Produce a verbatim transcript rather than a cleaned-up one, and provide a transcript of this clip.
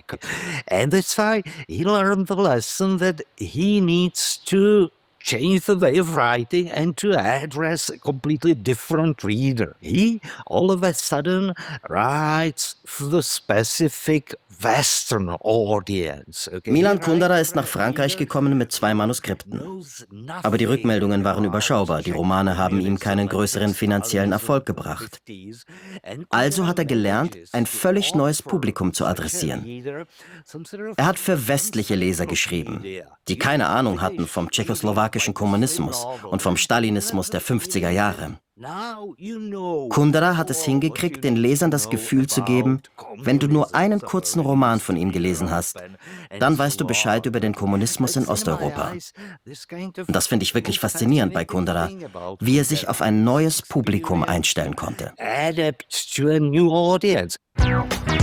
And that's why he learned the lesson that he needs to change the way of writing and to address a completely different reader. He all of a sudden writes for the specific Western audience. Okay? Milan Kundera ist nach Frankreich gekommen mit zwei Manuskripten. Aber die Rückmeldungen waren überschaubar. Die Romane haben ihm keinen größeren finanziellen Erfolg gebracht. Also hat er gelernt, ein völlig neues Publikum zu adressieren. Er hat für westliche Leser geschrieben, die keine Ahnung hatten vom tschechoslowakischen Kommunismus und vom Stalinismus der fünfziger Jahre. Kundera hat es hingekriegt, den Lesern das Gefühl zu geben, wenn du nur einen kurzen Roman von ihm gelesen hast, dann weißt du Bescheid über den Kommunismus in Osteuropa. Und das finde ich wirklich faszinierend bei Kundera, wie er sich auf ein neues Publikum einstellen konnte.